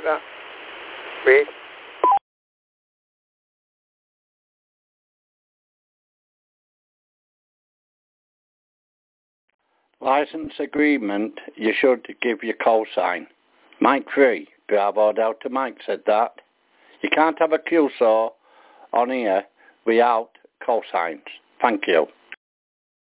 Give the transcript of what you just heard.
that. Wait. License agreement, you should give your call sign. Mike 3, Bravo Delta Mike said that. You can't have a QSO on here without call signs. Thank you.